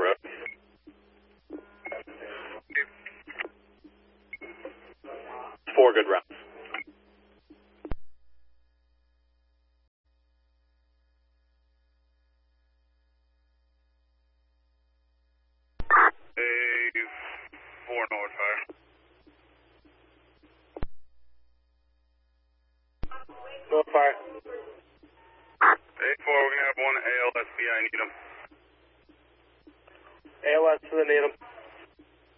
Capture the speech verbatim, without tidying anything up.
route. Four good routes. A four north fire. North fire. A four, we're gonna have one A L S B I Needham. A L S to the Needham.